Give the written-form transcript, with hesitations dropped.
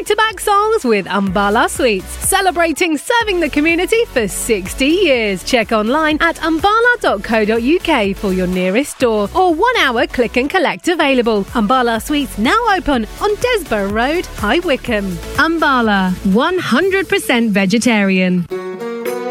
back-to-back songs with Umbala Sweets, celebrating serving the community for 60 years. Check online at umbala.co.uk for your nearest store or 1 hour click and collect available. Umbala Sweets now open on Desborough Road, High Wycombe. Umbala, 100% vegetarian.